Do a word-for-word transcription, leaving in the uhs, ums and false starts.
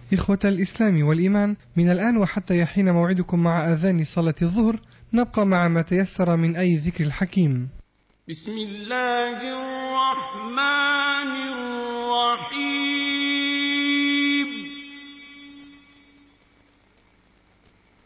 إخوة الإسلام والإيمان، من الآن وحتى يحين موعدكم مع أذان صلاة الظهر نبقى مع ما تيسر من أي ذكر الحكيم. بسم الله الرحمن الرحيم.